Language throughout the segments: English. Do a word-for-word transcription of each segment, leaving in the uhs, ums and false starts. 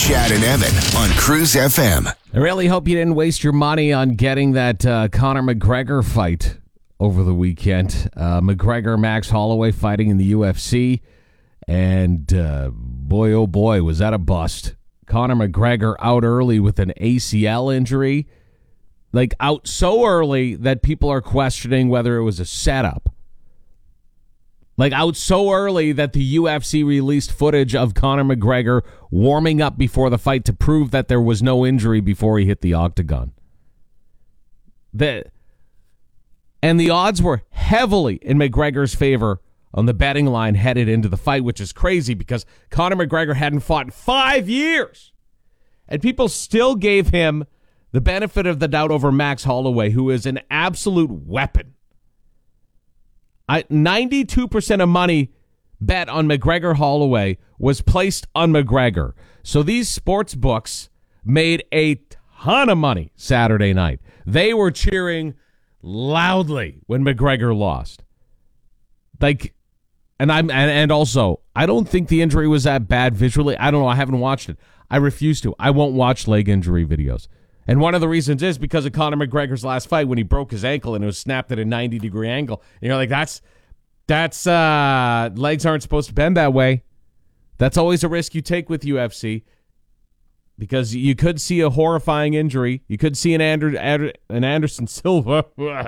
Chad and Evan on Cruise F M. I really hope you didn't waste your money on getting that uh, Conor McGregor fight over the weekend. Uh, McGregor, Max Holloway fighting in the U F C. And uh, boy, oh boy, was that a bust. Conor McGregor out early with an A C L injury. Like out so early that people are questioning whether it was a setup. Like out so early that the U F C released footage of Conor McGregor warming up before the fight to prove that there was no injury before he hit the octagon. The, and the odds were heavily in McGregor's favor on the betting line headed into the fight, which is crazy because Conor McGregor hadn't fought in five years. And people still gave him the benefit of the doubt over Max Holloway, who is an absolute weapon. I, ninety-two percent of money bet on McGregor Holloway was placed on McGregor. So these sports books made a ton of money Saturday night. They were cheering loudly when McGregor lost. Like, and I'm and, and also, I don't think the injury was that bad visually. I don't know. I haven't watched it. I refuse to. I won't watch leg injury videos. And one of the reasons is because of Conor McGregor's last fight when he broke his ankle and it was snapped at a ninety degree angle. And you're like, that's, that's, uh, legs aren't supposed to bend that way. That's always a risk you take with U F C because you could see a horrifying injury. You could see an, Ander, Ander, an Anderson Silva.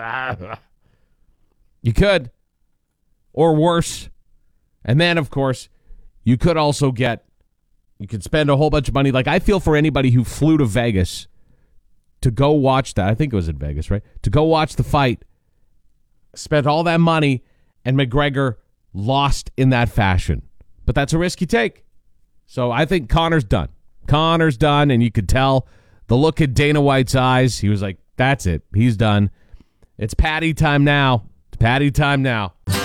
You could. Or worse. And then, of course, you could also get, you could spend a whole bunch of money. Like, I feel for anybody who flew to Vegas to go watch that. I think it was in Vegas, right? To go watch the fight, spent all that money, and McGregor lost in that fashion. But that's a risk you take. So I think Conor's done. Conor's done, and you could tell the look at Dana White's eyes. He was like, that's it. He's done. It's Patty time now. It's Patty time now.